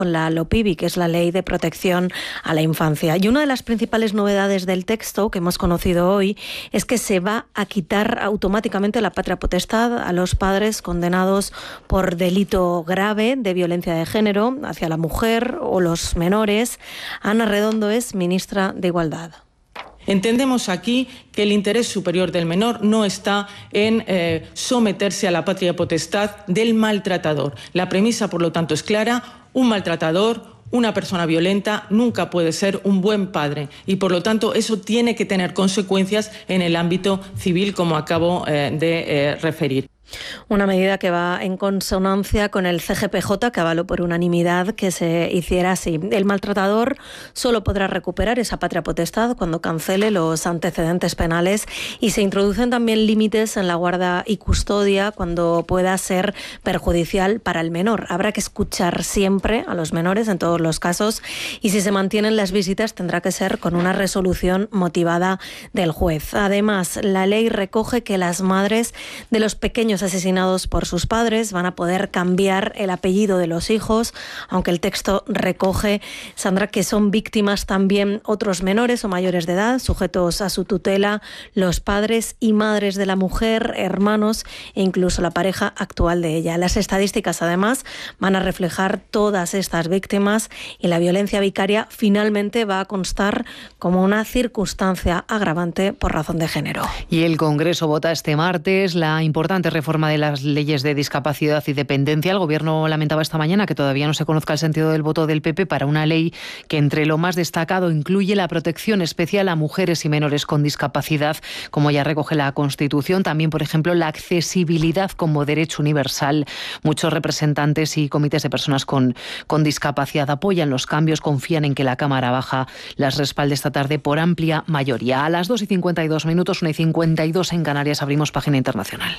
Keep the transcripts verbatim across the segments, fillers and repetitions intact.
con la LOPIBI, que es la Ley de Protección a la Infancia. Y una de las principales novedades del texto que hemos conocido hoy es que se va a quitar automáticamente la patria potestad a los padres condenados por delito grave de violencia de género hacia la mujer o los menores. Ana Redondo es ministra de Igualdad. Entendemos aquí que el interés superior del menor no está en eh, someterse a la patria potestad del maltratador. La premisa, por lo tanto, es clara: un maltratador, una persona violenta, nunca puede ser un buen padre y, por lo tanto, eso tiene que tener consecuencias en el ámbito civil, como acabo eh, de eh, referir. Una medida que va en consonancia con el C G P J, que avaló por unanimidad que se hiciera así. El maltratador solo podrá recuperar esa patria potestad cuando cancele los antecedentes penales, y se introducen también límites en la guarda y custodia cuando pueda ser perjudicial para el menor. Habrá que escuchar siempre a los menores en todos los casos, y si se mantienen las visitas tendrá que ser con una resolución motivada del juez. Además, la ley recoge que las madres de los pequeños asesinados por sus padres van a poder cambiar el apellido de los hijos, aunque el texto recoge, Sandra, que son víctimas también otros menores o mayores de edad, sujetos a su tutela, los padres y madres de la mujer, hermanos e incluso la pareja actual de ella. Las estadísticas, además, van a reflejar todas estas víctimas, y la violencia vicaria finalmente va a constar como una circunstancia agravante por razón de género. Y el Congreso vota este martes la importante reforma de las leyes de discapacidad y dependencia. El Gobierno lamentaba esta mañana que todavía no se conozca el sentido del voto del P P para una ley que, entre lo más destacado, incluye la protección especial a mujeres y menores con discapacidad, como ya recoge la Constitución. También, por ejemplo, la accesibilidad como derecho universal. Muchos representantes y comités de personas con, con discapacidad apoyan los cambios, confían en que la Cámara Baja las respalde esta tarde por amplia mayoría. A las dos y cincuenta y dos minutos, una y cincuenta y dos en Canarias, abrimos página internacional.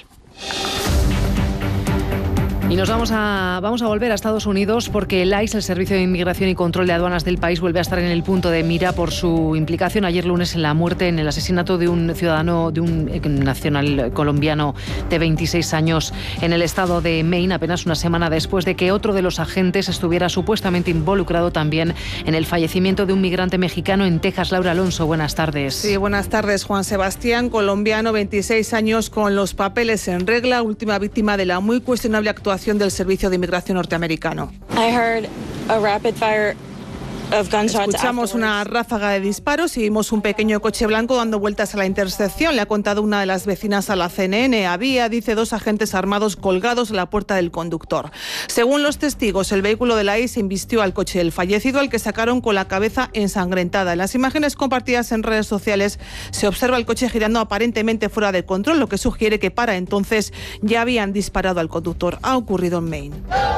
Y nos vamos a, vamos a volver a Estados Unidos, porque el I C E, el Servicio de Inmigración y Control de Aduanas del país, vuelve a estar en el punto de mira por su implicación ayer lunes en la muerte, en el asesinato de un ciudadano, de un nacional colombiano de veintiséis años en el estado de Maine, apenas una semana después de que otro de los agentes estuviera supuestamente involucrado también en el fallecimiento de un migrante mexicano en Texas. Laura Alonso, buenas tardes. Sí, buenas tardes. Juan Sebastián, colombiano, veintiséis años, con los papeles en regla, última víctima de la muy cuestionable actuación del Servicio de Inmigración norteamericano. I heard a rapid fire of gunshots. Escuchamos una ráfaga de disparos y vimos un pequeño coche blanco dando vueltas a la intersección. Le ha contado una de las vecinas a la C N N. Había, dice, dos agentes armados colgados en la puerta del conductor. Según los testigos, el vehículo de la I C E embistió al coche del fallecido, al que sacaron con la cabeza ensangrentada. En las imágenes compartidas en redes sociales se observa el coche girando aparentemente fuera de control, lo que sugiere que para entonces ya habían disparado al conductor. Ha ocurrido en Maine,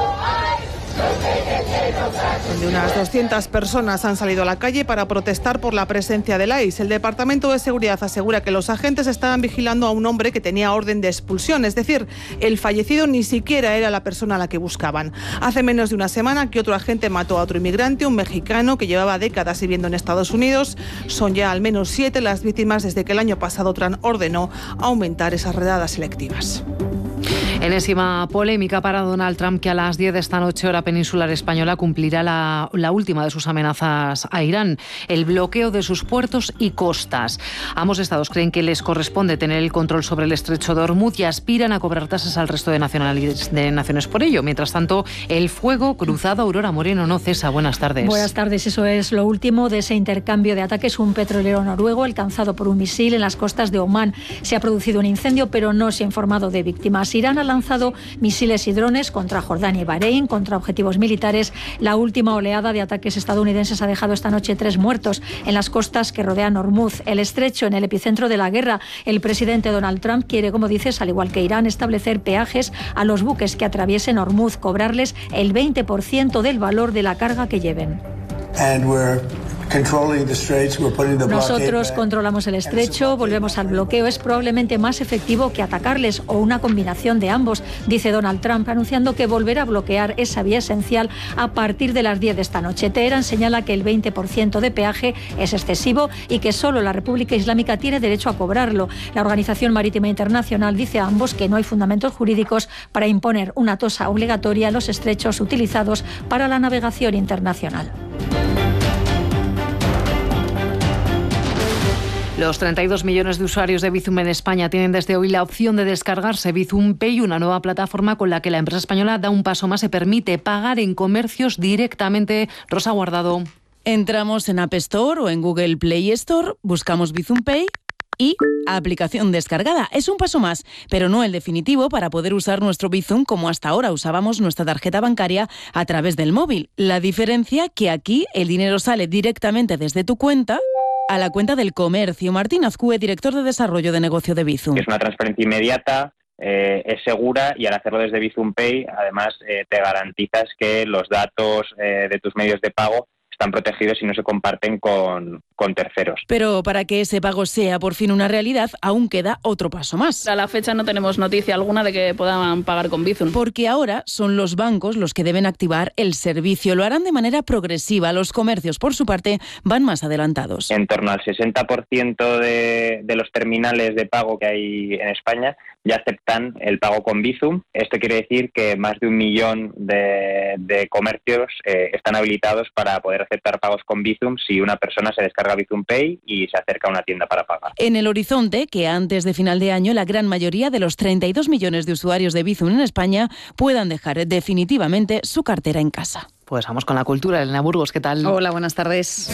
donde unas doscientas personas han salido a la calle para protestar por la presencia del I C E. El Departamento de Seguridad asegura que los agentes estaban vigilando a un hombre que tenía orden de expulsión, es decir, el fallecido ni siquiera era la persona a la que buscaban. Hace menos de una semana que otro agente mató a otro inmigrante, un mexicano que llevaba décadas viviendo en Estados Unidos. Son ya al menos siete las víctimas desde que el año pasado Trump ordenó aumentar esas redadas selectivas. Enésima polémica para Donald Trump, que a las diez de esta noche, hora peninsular española, cumplirá la, la última de sus amenazas a Irán: el bloqueo de sus puertos y costas. Ambos estados creen que les corresponde tener el control sobre el estrecho de Hormuz y aspiran a cobrar tasas al resto de, de naciones por ello. Mientras tanto, el fuego cruzado. Aurora Moreno no cesa. Buenas tardes. Buenas tardes. Eso es lo último de ese intercambio de ataques. Un petrolero noruego alcanzado por un misil en las costas de Omán. Se ha producido un incendio, pero no se ha informado de víctimas. Irán ha lanzado misiles y drones contra Jordania y Bahrein, contra objetivos militares. La última oleada de ataques estadounidenses ha dejado esta noche tres muertos en las costas que rodean Hormuz, el estrecho, en el epicentro de la guerra. El presidente Donald Trump quiere, como dices, al igual que Irán, establecer peajes a los buques que atraviesen Hormuz, cobrarles el veinte por ciento del valor de la carga que lleven. And we're Nosotros controlamos el estrecho, volvemos al bloqueo. Es probablemente más efectivo que atacarles o una combinación de ambos, dice Donald Trump, anunciando que volverá a bloquear esa vía esencial a partir de las diez de esta noche. Teherán señala que el veinte por ciento de peaje es excesivo y que solo la República Islámica tiene derecho a cobrarlo. La Organización Marítima Internacional dice a ambos que no hay fundamentos jurídicos para imponer una tasa obligatoria a los estrechos utilizados para la navegación internacional. Los treinta y dos millones de usuarios de Bizum en España tienen desde hoy la opción de descargarse Bizum Pay, una nueva plataforma con la que la empresa española da un paso más, se permite pagar en comercios directamente. Rosa Guardado. Entramos en App Store o en Google Play Store, buscamos Bizum Pay y aplicación descargada. Es un paso más, pero no el definitivo para poder usar nuestro Bizum como hasta ahora usábamos nuestra tarjeta bancaria a través del móvil. La diferencia que aquí el dinero sale directamente desde tu cuenta a la cuenta del comercio. Martín Azcue, director de Desarrollo de Negocio de Bizum. Es una transferencia inmediata, eh, es segura y al hacerlo desde Bizum Pay, además eh, te garantizas que los datos eh, de tus medios de pago están protegidos y no se comparten con, con terceros. Pero para que ese pago sea por fin una realidad, aún queda otro paso más. A la fecha no tenemos noticia alguna de que puedan pagar con Bizum. Porque ahora son los bancos los que deben activar el servicio. Lo harán de manera progresiva. Los comercios, por su parte, van más adelantados. En torno al sesenta por ciento de, de los terminales de pago que hay en España ya aceptan el pago con Bizum. Esto quiere decir que más de un millón de, de comercios eh, están habilitados para poder aceptar pagos con Bizum si una persona se descarga Bizum Pay y se acerca a una tienda para pagar. En el horizonte, que antes de final de año la gran mayoría de los treinta y dos millones de usuarios de Bizum en España puedan dejar definitivamente su cartera en casa. Pues vamos con la cultura. Elena Burgos, ¿qué tal? Hola, buenas tardes.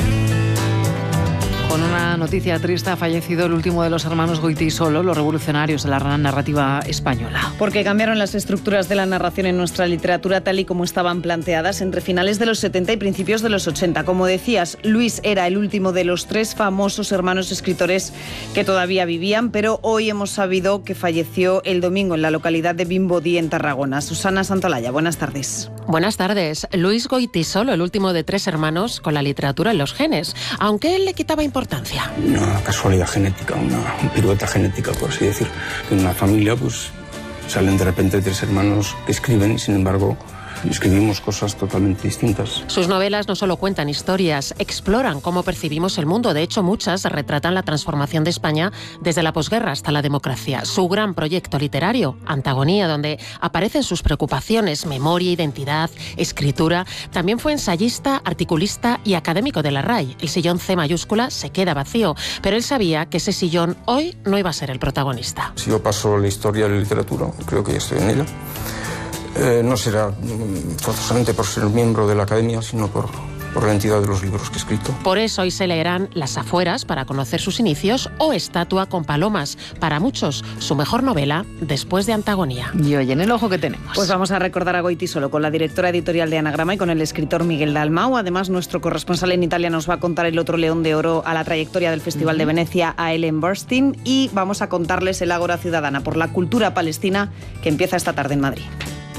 Con una noticia triste, ha fallecido el último de los hermanos Goytisolo, los revolucionarios de la narrativa española. Porque cambiaron las estructuras de la narración en nuestra literatura tal y como estaban planteadas entre finales de los setenta y principios de los ochenta. Como decías, Luis era el último de los tres famosos hermanos escritores que todavía vivían, pero hoy hemos sabido que falleció el domingo en la localidad de Vimbodí, en Tarragona. Susana Santolaya, buenas tardes. Buenas tardes. Luis Goytisolo, el último de tres hermanos con la literatura en los genes, aunque él le quitaba importancia. Una casualidad genética, una pirueta genética, por así decir. En una familia, pues, salen de repente tres hermanos que escriben y, sin embargo, escribimos cosas totalmente distintas. Sus novelas no solo cuentan historias, exploran cómo percibimos el mundo. De hecho, muchas retratan la transformación de España desde la posguerra hasta la democracia. Su gran proyecto literario, Antagonía, donde aparecen sus preocupaciones, memoria, identidad, escritura. También fue ensayista, articulista y académico de la R A I. El sillón C mayúscula se queda vacío, pero él sabía que ese sillón hoy no iba a ser el protagonista. Si yo paso la historia de la literatura, creo que ya estoy en ella. Eh, no será forzosamente por ser miembro de la academia, sino por, por la entidad de los libros que he escrito. Por eso hoy se leerán Las afueras para conocer sus inicios o Estatua con palomas, para muchos su mejor novela después de Antagonía. Y hoy en el ojo que tenemos. Pues vamos a recordar a Goytisolo con la directora editorial de Anagrama y con el escritor Miguel Dalmau. Además, nuestro corresponsal en Italia nos va a contar el otro León de Oro a la trayectoria del Festival uh-huh. de Venecia, a Ellen Burstyn, y vamos a contarles el Ágora Ciudadana por la cultura palestina que empieza esta tarde en Madrid.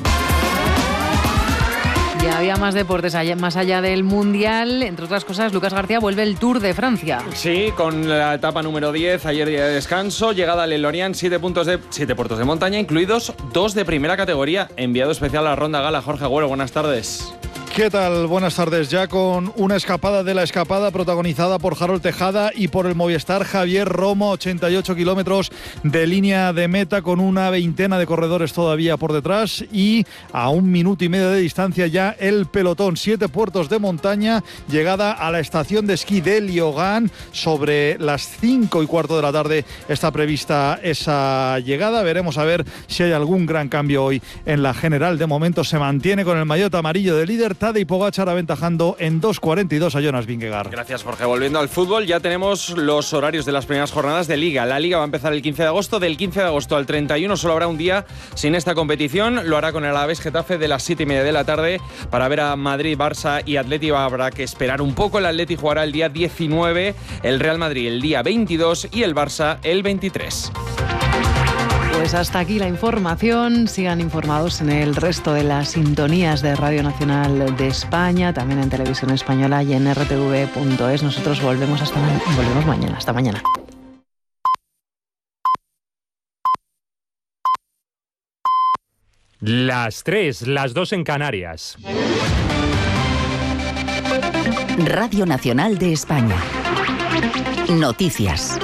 Ya había más deportes allá, más allá del Mundial. Entre otras cosas, Lucas García vuelve el Tour de Francia. Sí, con la etapa número diez, ayer día de descanso, llegada al Lorient, siete puntos de siete puertos de montaña, incluidos dos de primera categoría. Enviado especial a la Ronda Gala, Jorge Agüero, buenas tardes. ¿Qué tal? Buenas tardes. Ya con una escapada de la escapada protagonizada por Harold Tejada y por el Movistar Javier Romo, ochenta y ocho kilómetros de línea de meta con una veintena de corredores todavía por detrás y a un minuto y medio de distancia ya el pelotón. Siete puertos de montaña, llegada a la estación de esquí de Liogan. Sobre las cinco y cuarto de la tarde está prevista esa llegada. Veremos a ver si hay algún gran cambio hoy en la general. De momento se mantiene con el maillot amarillo de líder Tadej Pogačar, aventajando en dos cuarenta y dos a Jonas Vingegaard. Gracias, Jorge. Volviendo al fútbol, ya tenemos los horarios de las primeras jornadas de Liga. La Liga va a empezar el quince de agosto. Del quince de agosto al treinta y uno solo habrá un día sin esta competición. Lo hará con el Alavés Getafe de las siete y media de la tarde. Para ver a Madrid, Barça y Atleti habrá que esperar un poco. El Atleti jugará el día diecinueve, el Real Madrid el día veintidós y el Barça el veintitrés. Pues hasta aquí la información. Sigan informados en el resto de las sintonías de Radio Nacional de España, también en Televisión Española y en r t v punto es. Nosotros volvemos hasta ma- volvemos mañana. Hasta mañana. Las tres, las dos en Canarias. Radio Nacional de España. Noticias.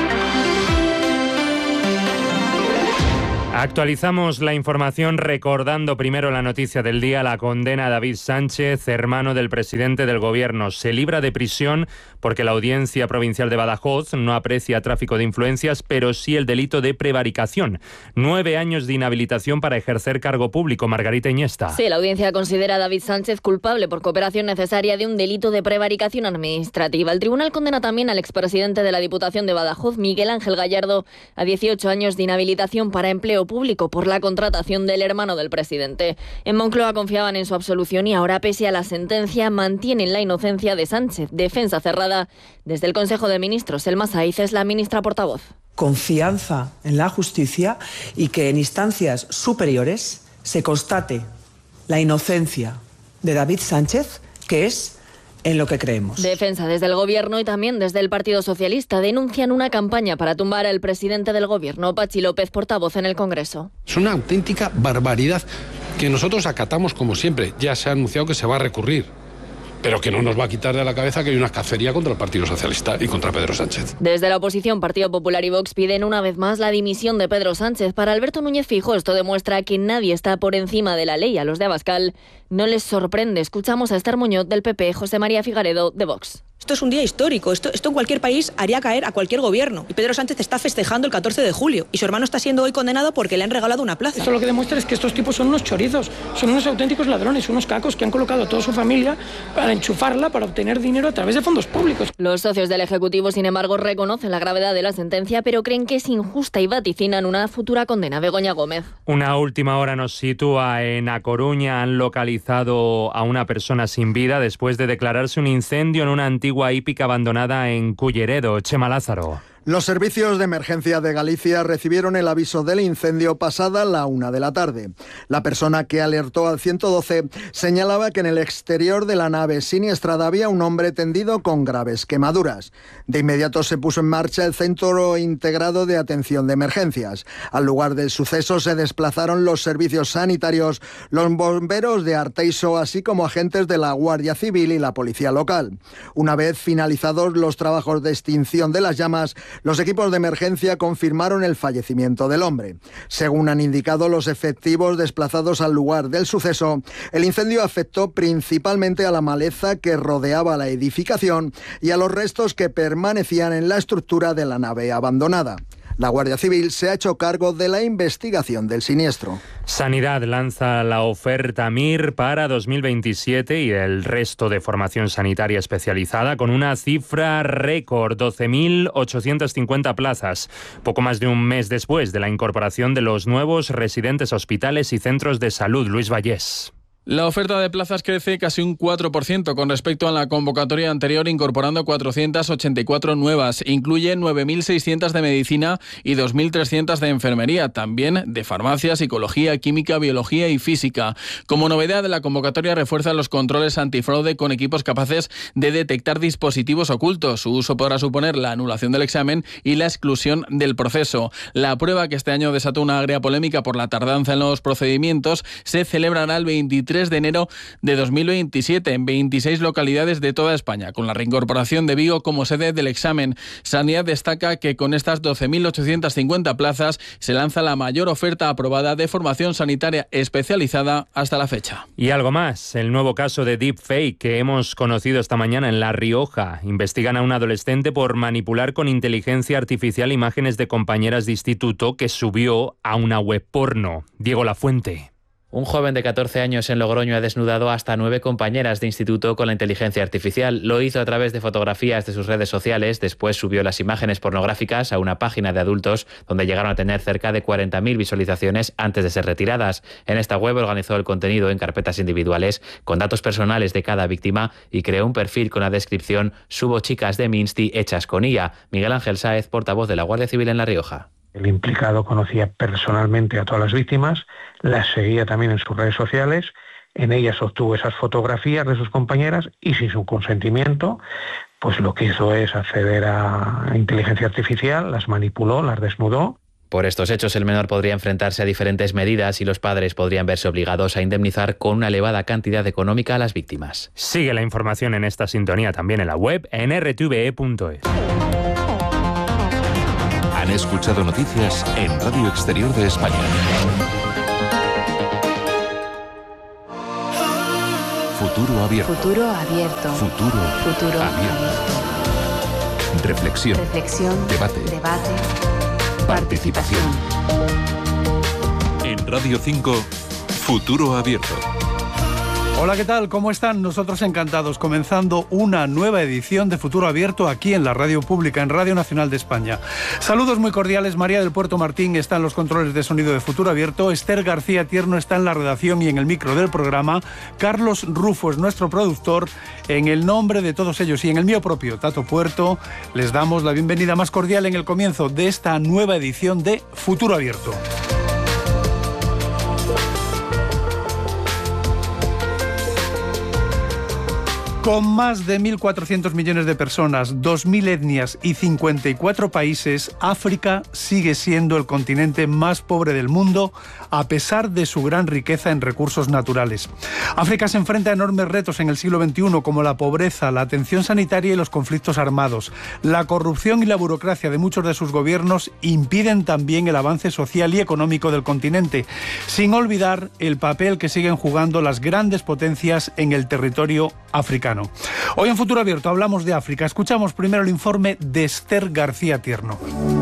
Actualizamos la información recordando primero la noticia del día, la condena a David Sánchez, hermano del presidente del gobierno. Se libra de prisión porque la Audiencia Provincial de Badajoz no aprecia tráfico de influencias, pero sí el delito de prevaricación. Nueve años de inhabilitación para ejercer cargo público. Margarita Iniesta. Sí, la audiencia considera a David Sánchez culpable por cooperación necesaria de un delito de prevaricación administrativa. El tribunal condena también al expresidente de la Diputación de Badajoz, Miguel Ángel Gallardo, a dieciocho años de inhabilitación para empleo público por la contratación del hermano del presidente. En Moncloa confiaban en su absolución y ahora, pese a la sentencia, mantienen la inocencia de Sánchez. Defensa cerrada desde el Consejo de Ministros. Elma Saiz es la ministra portavoz. Confianza en la justicia y que en instancias superiores se constate la inocencia de David Sánchez, que es en lo que creemos. Defensa desde el Gobierno y también desde el Partido Socialista. Denuncian una campaña para tumbar al presidente del Gobierno, Patxi López, portavoz en el Congreso. Es una auténtica barbaridad que nosotros acatamos como siempre. Ya se ha anunciado que se va a recurrir, pero que no nos va a quitar de la cabeza que hay una cacería contra el Partido Socialista y contra Pedro Sánchez. Desde la oposición, Partido Popular y Vox piden una vez más la dimisión de Pedro Sánchez. Para Alberto Núñez Feijóo, esto demuestra que nadie está por encima de la ley. A los de Abascal no les sorprende. Escuchamos a Esther Muñoz del P P, José María Figaredo de Vox. Esto es un día histórico, esto, esto en cualquier país haría caer a cualquier gobierno. Y Pedro Sánchez está festejando el catorce de julio y su hermano está siendo hoy condenado porque le han regalado una plaza. Esto lo que demuestra es que estos tipos son unos chorizos, son unos auténticos ladrones, unos cacos que han colocado a toda su familia para enchufarla, para obtener dinero a través de fondos públicos. Los socios del Ejecutivo, sin embargo, reconocen la gravedad de la sentencia, pero creen que es injusta y vaticinan una futura condena. Begoña Gómez. Una última hora nos sitúa en A Coruña. Han localizado a una persona sin vida después de declararse un incendio en una antigua hípica abandonada en Culleredo. Chema Lázaro. Los servicios de emergencia de Galicia recibieron el aviso del incendio pasada la una de la tarde. La persona que alertó al ciento doce señalaba que en el exterior de la nave siniestrada había un hombre tendido con graves quemaduras. De inmediato se puso en marcha el Centro Integrado de Atención de Emergencias. Al lugar del suceso se desplazaron los servicios sanitarios, los bomberos de Arteiso, así como agentes de la Guardia Civil y la Policía Local. Una vez finalizados los trabajos de extinción de las llamas, los equipos de emergencia confirmaron el fallecimiento del hombre. Según han indicado los efectivos desplazados al lugar del suceso, el incendio afectó principalmente a la maleza que rodeaba la edificación y a los restos que permanecían en la estructura de la nave abandonada. La Guardia Civil se ha hecho cargo de la investigación del siniestro. Sanidad lanza la oferta M I R para dos mil veintisiete y el resto de formación sanitaria especializada con una cifra récord, doce mil ochocientas cincuenta plazas, poco más de un mes después de la incorporación de los nuevos residentes hospitales y centros de salud. Luis Vallés. La oferta de plazas crece casi un cuatro por ciento con respecto a la convocatoria anterior, incorporando cuatrocientas ochenta y cuatro nuevas. Incluye nueve mil seiscientas de medicina y dos mil trescientas de enfermería, también de farmacia, psicología, química, biología y física. Como novedad, la convocatoria refuerza los controles antifraude con equipos capaces de detectar dispositivos ocultos. Su uso podrá suponer la anulación del examen y la exclusión del proceso. La prueba, que este año desató una agria polémica por la tardanza en los procedimientos, se celebrará el veintitrés de enero de dos mil veintisiete en veintiséis localidades de toda España, con la reincorporación de Vigo como sede del examen. Sanidad destaca que con estas doce mil ochocientas cincuenta plazas se lanza la mayor oferta aprobada de formación sanitaria especializada hasta la fecha. Y algo más, el nuevo caso de deepfake que hemos conocido esta mañana en La Rioja. Investigan a un adolescente por manipular con inteligencia artificial imágenes de compañeras de instituto que subió a una web porno. Diego Lafuente. Un joven de catorce años en Logroño ha desnudado hasta nueve compañeras de instituto con la inteligencia artificial. Lo hizo a través de fotografías de sus redes sociales. Después subió las imágenes pornográficas a una página de adultos donde llegaron a tener cerca de cuarenta mil visualizaciones antes de ser retiradas. En esta web organizó el contenido en carpetas individuales con datos personales de cada víctima y creó un perfil con la descripción "Subo chicas de mi Insti hechas con I A". Miguel Ángel Sáez, portavoz de la Guardia Civil en La Rioja. El implicado conocía personalmente a todas las víctimas, las seguía también en sus redes sociales, en ellas obtuvo esas fotografías de sus compañeras y sin su consentimiento, pues lo que hizo es acceder a inteligencia artificial, las manipuló, las desnudó. Por estos hechos, el menor podría enfrentarse a diferentes medidas y los padres podrían verse obligados a indemnizar con una elevada cantidad económica a las víctimas. Sigue la información en esta sintonía también en la web en r t v e punto es. Han escuchado noticias en Radio Exterior de España. Futuro abierto. Futuro abierto. Futuro, Futuro abierto. abierto. Reflexión. Reflexión. Debate. Debate. Participación. En Radio cinco, Futuro abierto. Hola, ¿qué tal? ¿Cómo están? Nosotros encantados, comenzando una nueva edición de Futuro Abierto aquí en la radio pública, en Radio Nacional de España. Saludos muy cordiales. María del Puerto Martín está en los controles de sonido de Futuro Abierto, Esther García Tierno está en la redacción y en el micro del programa, Carlos Rufo es nuestro productor. En el nombre de todos ellos y en el mío propio, Tato Puerto, les damos la bienvenida más cordial en el comienzo de esta nueva edición de Futuro Abierto. Con más de mil cuatrocientos millones de personas, dos mil etnias y cincuenta y cuatro países, África sigue siendo el continente más pobre del mundo, a pesar de su gran riqueza en recursos naturales. África se enfrenta a enormes retos en el siglo veintiuno, como la pobreza, la atención sanitaria y los conflictos armados. La corrupción y la burocracia de muchos de sus gobiernos impiden también el avance social y económico del continente, sin olvidar el papel que siguen jugando las grandes potencias en el territorio africano. Hoy en Futuro Abierto hablamos de África. Escuchamos primero el informe de Esther García Tierno.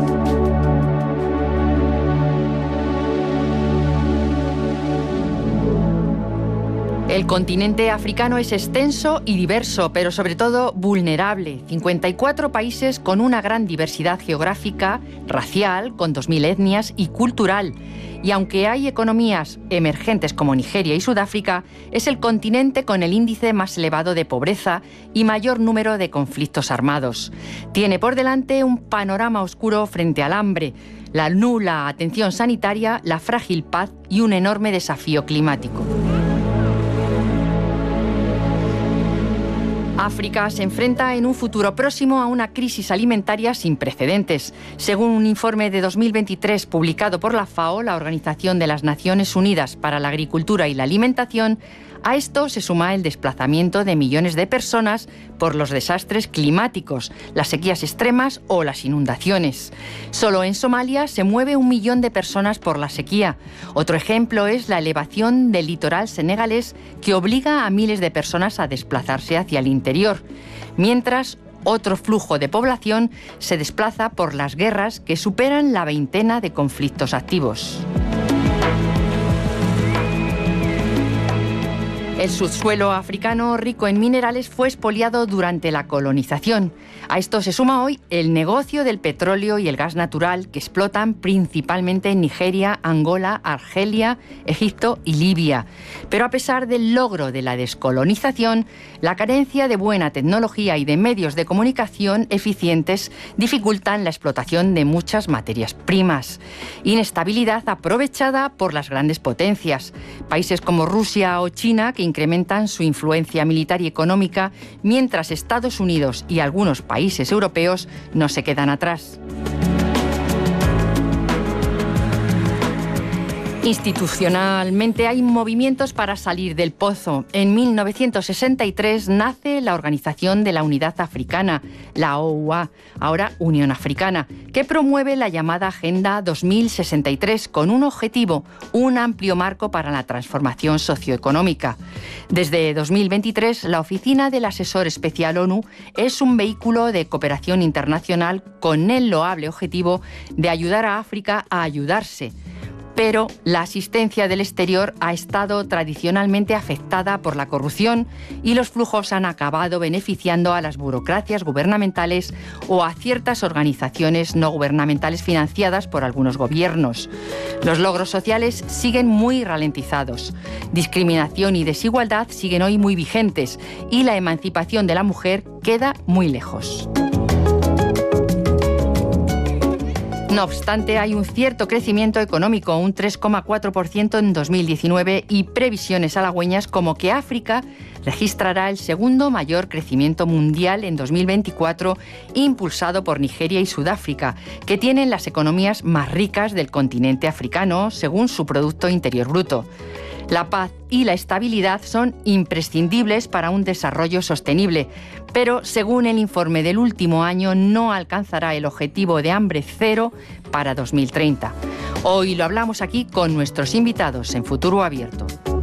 El continente africano es extenso y diverso, pero sobre todo vulnerable. cincuenta y cuatro países con una gran diversidad geográfica, racial, con dos mil etnias y cultural. Y aunque hay economías emergentes como Nigeria y Sudáfrica, es el continente con el índice más elevado de pobreza y mayor número de conflictos armados. Tiene por delante un panorama oscuro frente al hambre, la nula atención sanitaria, la frágil paz y un enorme desafío climático. África se enfrenta en un futuro próximo a una crisis alimentaria sin precedentes. Según un informe de dos mil veintitrés publicado por la FAO, la Organización de las Naciones Unidas para la Agricultura y la Alimentación, a esto se suma el desplazamiento de millones de personas por los desastres climáticos, las sequías extremas o las inundaciones. Solo en Somalia se mueve un millón de personas por la sequía. Otro ejemplo es la elevación del litoral senegalés, que obliga a miles de personas a desplazarse hacia el interior. Mientras, otro flujo de población se desplaza por las guerras, que superan la veintena de conflictos activos. El subsuelo africano, rico en minerales, fue expoliado durante la colonización. A esto se suma hoy el negocio del petróleo y el gas natural, que explotan principalmente en Nigeria, Angola, Argelia, Egipto y Libia. Pero a pesar del logro de la descolonización, la carencia de buena tecnología y de medios de comunicación eficientes dificultan la explotación de muchas materias primas. Inestabilidad aprovechada por las grandes potencias. Países como Rusia o China, que incrementan su influencia militar y económica, mientras Estados Unidos y algunos países europeos no se quedan atrás. Institucionalmente hay movimientos para salir del pozo. En mil novecientos sesenta y tres nace la Organización de la Unidad Africana, la O U A, ahora Unión Africana, que promueve la llamada Agenda dos mil sesenta y tres con un objetivo, un amplio marco para la transformación socioeconómica. Desde dos mil veintitrés, la Oficina del Asesor Especial ONU es un vehículo de cooperación internacional con el loable objetivo de ayudar a África a ayudarse. Pero la asistencia del exterior ha estado tradicionalmente afectada por la corrupción y los flujos han acabado beneficiando a las burocracias gubernamentales o a ciertas organizaciones no gubernamentales financiadas por algunos gobiernos. Los logros sociales siguen muy ralentizados. Discriminación y desigualdad siguen hoy muy vigentes y la emancipación de la mujer queda muy lejos. No obstante, hay un cierto crecimiento económico, un tres coma cuatro por ciento en dos mil diecinueve, y previsiones halagüeñas como que África registrará el segundo mayor crecimiento mundial en dos mil veinticuatro, impulsado por Nigeria y Sudáfrica, que tienen las economías más ricas del continente africano, según su Producto Interior Bruto. La paz y la estabilidad son imprescindibles para un desarrollo sostenible, pero según el informe del último año no alcanzará el objetivo de hambre cero para dos mil treinta. Hoy lo hablamos aquí con nuestros invitados en Futuro Abierto.